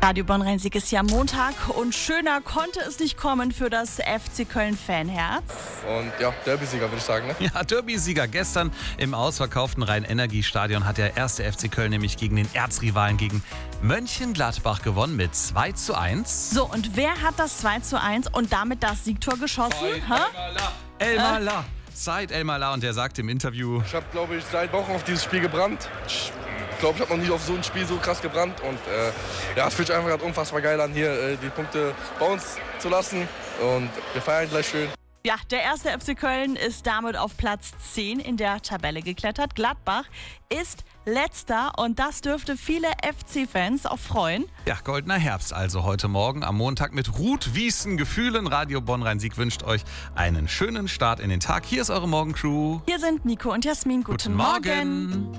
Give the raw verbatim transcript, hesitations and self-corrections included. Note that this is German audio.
Radio Bonn-Rhein-Sieg ist ja Montag und schöner konnte es nicht kommen für das F C Köln-Fanherz. Und ja, Derby-Sieger würde ich sagen. Ne? Ja, Derby-Sieger. Gestern im ausverkauften Rhein-Energie-Stadion hat der erste F C Köln nämlich gegen den Erzrivalen, gegen Mönchengladbach gewonnen mit zwei zu eins. So, und wer hat das zwei zu eins und damit das Siegtor geschossen? Elmar Lah. Said Elmar Lah, und der sagt im Interview: Ich habe, glaube ich, seit Wochen auf dieses Spiel gebrannt. Ich glaube, ich habe noch nie auf so ein Spiel so krass gebrannt. Und äh, ja, es fühlt sich einfach gerade unfassbar geil an, hier äh, die Punkte bei uns zu lassen. Und wir feiern gleich schön. Ja, der erste F C Köln ist damit auf Platz zehn in der Tabelle geklettert. Gladbach ist letzter und das dürfte viele F C-Fans auch freuen. Ja, goldener Herbst also heute Morgen am Montag mit Ruth Wiesen Gefühlen. Radio Bonn-Rhein-Sieg wünscht euch einen schönen Start in den Tag. Hier ist eure Morgencrew. Hier sind Nico und Jasmin. Guten, Guten Morgen. Morgen.